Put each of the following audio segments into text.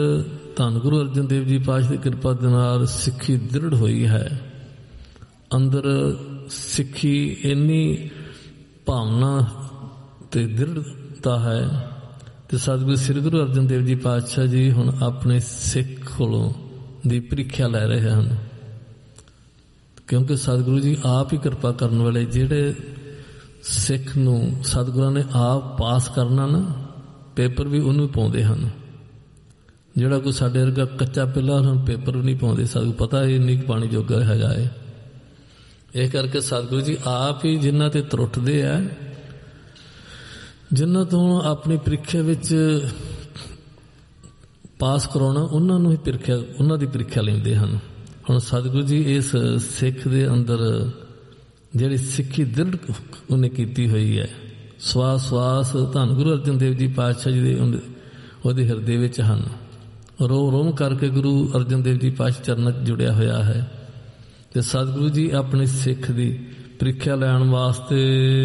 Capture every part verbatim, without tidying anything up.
ਧੰਨ ਗੁਰੂ ਅਰਜਨ ਦੇਵ ਜੀ ਪਾਤਸ਼ਾਹ ਦੀ ਕਿਰਪਾ ਦੇ ਨਾਲ ਸਿੱਖੀ ਦ੍ਰਿੜ ਹੋਈ ਹੈ। ਅੰਦਰ ਸਿੱਖੀ ਇੰਨੀ ਭਾਵਨਾ ਤੇ ਦ੍ਰਿੜਤਾ ਹੈ ਤੇ ਸਤਿਗੁਰੂ ਸ੍ਰੀ ਗੁਰੂ ਅਰਜਨ ਦੇਵ ਜੀ ਪਾਤਸ਼ਾਹ ਜੀ ਹੁਣ ਆਪਣੇ ਸਿੱਖ ਕੋਲੋਂ ਦੀ ਪ੍ਰੀਖਿਆ ਲੈ ਰਹੇ ਹਨ, ਕਿਉਂਕਿ ਸਤਿਗੁਰੂ ਜੀ ਆਪ ਹੀ ਕਿਰਪਾ ਕਰਨ ਵਾਲੇ। ਜਿਹੜੇ ਸਿੱਖ ਨੂੰ ਸਤਿਗੁਰਾਂ ਨੇ ਆਪ ਪਾਸ ਕਰਨਾ ਨਾ, ਪੇਪਰ ਵੀ ਉਹਨੂੰ ਪਾਉਂਦੇ ਹਨ। ਜਿਹੜਾ ਕੋਈ ਸਾਡੇ ਵਰਗਾ ਕੱਚਾ ਪਿੱਲਾ ਉਹਨੂੰ ਪੇਪਰ ਵੀ ਨਹੀਂ ਪਾਉਂਦੇ। ਸਤਿਗੁਰੂ ਪਤਾ ਹੀ ਇੰਨੀ ਪਾਣੀ ਜੋਗਾ ਹੈਗਾ ਹੈ। ਇਹ ਕਰਕੇ ਸਤਿਗੁਰੂ ਜੀ ਆਪ ਹੀ ਜਿਨ੍ਹਾਂ ਤੇ ਤਰੁੱਟਦੇ ਆ, ਜਿਨ੍ਹਾਂ ਤੋਂ ਆਪਣੀ ਪ੍ਰੀਖਿਆ ਵਿੱਚ ਪਾਸ ਕਰਾਉਣਾ, ਉਹਨਾਂ ਨੂੰ ਹੀ ਪ੍ਰੀਖਿਆ ਉਹਨਾਂ ਦੀ ਪ੍ਰੀਖਿਆ ਲੈਂਦੇ ਹਨ। ਹੁਣ ਸਤਿਗੁਰੂ ਜੀ ਇਸ ਸਿੱਖ ਦੇ ਅੰਦਰ ਜਿਹੜੀ ਸਿੱਖੀ ਦ੍ਰਿੜ ਉਹਨੇ ਕੀਤੀ ਹੋਈ ਹੈ, ਸਵਾਸ ਸਵਾਸ ਧੰਨ ਗੁਰੂ ਅਰਜਨ ਦੇਵ ਜੀ ਪਾਤਸ਼ਾਹ ਜੀ ਦੇ ਉਹਦੇ ਹਿਰਦੇ ਵਿੱਚ ਹਨ। ਰੋਮ ਰੋਮ ਕਰਕੇ ਗੁਰੂ ਅਰਜਨ ਦੇਵ ਜੀ ਪਾਤਸ਼ਾਹ ਚਰਨਾਂ 'ਚ ਜੁੜਿਆ ਹੋਇਆ ਹੈ। ਤੇ ਸਤਿਗੁਰੂ ਜੀ ਆਪਣੇ ਸਿੱਖ ਦੀ ਪ੍ਰੀਖਿਆ ਲੈਣ ਵਾਸਤੇ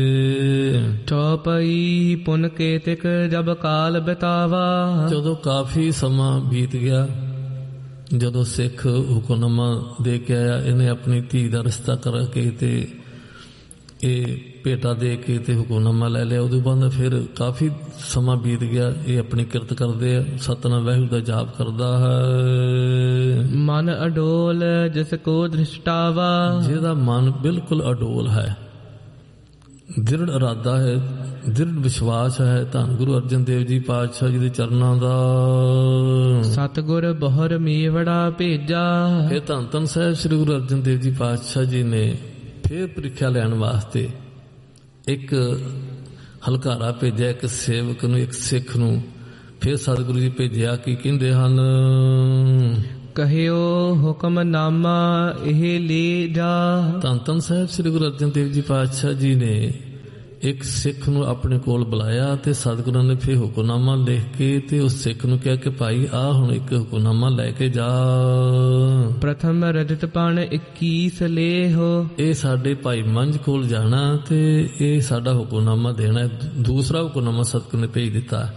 ਚੌਪਈ ਪੁਨ ਕੇਤਿਕ ਜਬ ਕਾਲ ਬਿਤਾਵਾ, ਜਦੋਂ ਕਾਫੀ ਸਮਾਂ ਬੀਤ ਗਿਆ, ਜਦੋਂ ਸਿੱਖ ਹੁਕਮਨਾਮਾ ਦੇ ਕੇ ਆਇਆ, ਇਹਨੇ ਆਪਣੀ ਧੀ ਦਾ ਰਿਸ਼ਤਾ ਕਰਾ ਕੇ ਤੇ ਇਹ ਭੇਟਾ ਦੇ ਕੇ ਤੇ ਹੁਕਮਨਾਮਾ ਲੈ ਲਿਆ। ਉਹਦੇ ਬਾਅਦ ਫਿਰ ਕਾਫੀ ਸਮਾਂ ਬੀਤ ਗਿਆ। ਇਹ ਆਪਣੀ ਕਿਰਤ ਕਰਦੇ ਆ, ਸਤਿਨਾਮ ਵਾਹਿਗੁਰੂ ਦਾ ਜਾਪ ਕਰਦਾ ਹੈ। ਮਨ ਅਡੋਲ ਜਿਸ ਕੋ ਦ੍ਰਿਸ਼ਟਾਵਾ, ਜਿਹਦਾ ਮਨ ਬਿਲਕੁਲ ਅਡੋਲ ਹੈ, ਦ੍ਰਿੜ ਇਰਾਦਾ ਹੈ, ਦ੍ਰਿੜ ਵਿਸ਼ਵਾਸ ਹੈ ਧੰਨ ਗੁਰੂ ਅਰਜਨ ਦੇਵ ਜੀ ਪਾਤਸ਼ਾਹ ਜੀ ਦੇ ਚਰਨਾਂ ਦਾ। ਸਤਿਗੁਰ ਬਹੁਰ ਮੀਵੜਾ ਭੇਜਾ, ਇਹ ਧੰਨ ਧੰਨ ਸਾਹਿਬ ਸ੍ਰੀ ਗੁਰੂ ਅਰਜਨ ਦੇਵ ਜੀ ਪਾਤਸ਼ਾਹ ਜੀ ਨੇ ਫਿਰ ਪ੍ਰੀਖਿਆ ਲੈਣ ਵਾਸਤੇ ਇੱਕ ਹਲਕਾਰਾ ਭੇਜਿਆ, ਇੱਕ ਸੇਵਕ ਨੂੰ, ਇੱਕ ਸਿੱਖ ਨੂੰ। ਫਿਰ ਸਤਿਗੁਰੂ ਜੀ ਭੇਜਿਆ, ਕੀ ਕਹਿੰਦੇ ਹਨ? ਕਹਿਓ ਹੁਕਮਨਾਮਾ ਇਹ ਲੈ ਜਾ। ਧੰਨ ਧੰਨ ਸਾਹਿਬ ਸ੍ਰੀ ਗੁਰੂ ਅਰਜਨ ਦੇਵ ਜੀ ਪਾਤਸ਼ਾਹ ਜੀ ਨੇ ਇੱਕ ਸਿੱਖ ਨੂੰ ਆਪਣੇ ਕੋਲ ਬੁਲਾਇਆ ਤੇ ਸਤਿਗੁਰਾਂ ਨੇ ਫਿਰ ਹੁਕਮਨਾਮਾ ਲਿਖ ਕੇ ਤੇ ਉਸ ਸਿੱਖ ਨੂੰ ਕਿਹਾ ਕਿ ਭਾਈ ਆਹ ਹੁਣ ਇੱਕ ਹੁਕਮਨਾਮਾ ਲੈ ਕੇ ਜਾ। ਪ੍ਰਥਮ ਰਜਤ ਪਣ ਇੱਕੀਸ ਲੇਹੋ, ਇਹ ਸਾਡੇ ਭਾਈ ਮੰਝ ਕੋਲ ਜਾਣਾ ਤੇ ਇਹ ਸਾਡਾ ਹੁਕਮਨਾਮਾ ਦੇਣਾ। ਦੂਸਰਾ ਹੁਕਮਨਾਮਾ ਸਤਿਗੁਰ ਨੇ ਭੇਜ ਦਿੱਤਾ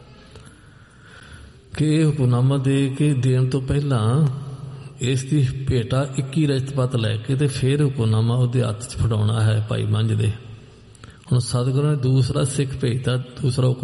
ਕਿ ਇਹ ਹੁਕਮਨਾਮਾ ਦੇ ਕੇ ਦੇਣ ਤੋਂ ਪਹਿਲਾਂ ਇਸ ਦੀ ਭੇਟਾ ਇੱਕੀ ਰਜਤਪਤ ਲੈ ਕੇ ਤੇ ਫਿਰ ਹੁਕਮਨਾਮਾ ਉਹਦੇ ਹੱਥ 'ਚ ਫੜਾਉਣਾ ਹੈ ਭਾਈ ਮੰਝ ਦੇ। ਹੁਣ ਸਤਿਗੁਰਾਂ ਨੇ ਦੂਸਰਾ ਸਿੱਖ ਭੇਜਤਾ, ਦੂਸਰਾ ਹੁਕਮ